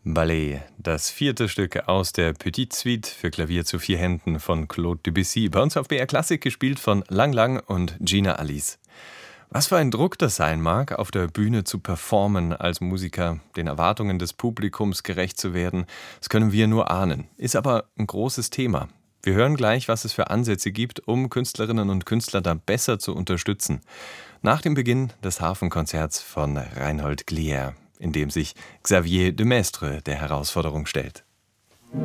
Ballet, das vierte Stück aus der Petite Suite für Klavier zu vier Händen von Claude Debussy. Bei uns auf BR Klassik gespielt von Lang Lang und Gina Alice. Was für ein Druck das sein mag, auf der Bühne zu performen als Musiker, den Erwartungen des Publikums gerecht zu werden, das können wir nur ahnen. Ist aber ein großes Thema. Wir hören gleich, was es für Ansätze gibt, um Künstlerinnen und Künstler da besser zu unterstützen. Nach dem Beginn des Hafenkonzerts von Reinhold Glier, in dem sich Xavier de Maistre der Herausforderung stellt.